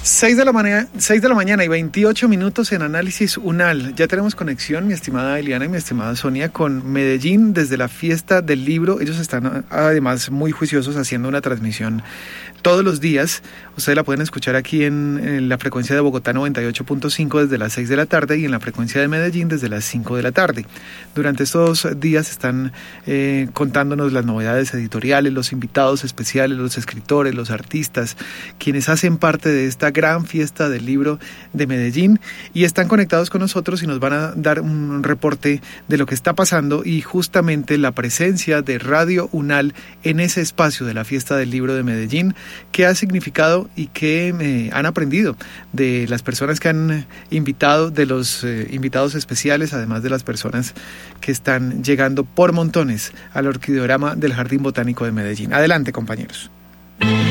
6 de la mañana y 28 minutos en Análisis UNAL. Ya tenemos conexión, mi estimada Eliana y mi estimada Sonia, con Medellín desde la fiesta del libro. Ellos están además muy juiciosos haciendo una transmisión todos los días. Ustedes la pueden escuchar aquí en la frecuencia de Bogotá 98.5 desde las 6 de la tarde y en la frecuencia de Medellín desde las 5 de la tarde. Durante estos días están contándonos las novedades editoriales, los invitados especiales, los escritores, los artistas, quienes hacen parte de esta gran fiesta del libro de Medellín, y están conectados con nosotros y nos van a dar un reporte de lo que está pasando y justamente la presencia de Radio UNAL en ese espacio de la fiesta del libro de Medellín, qué ha significado y qué han aprendido de las personas que han invitado, de los invitados especiales, además de las personas que están llegando por montones al orquideorama del Jardín Botánico de Medellín. Adelante, compañeros.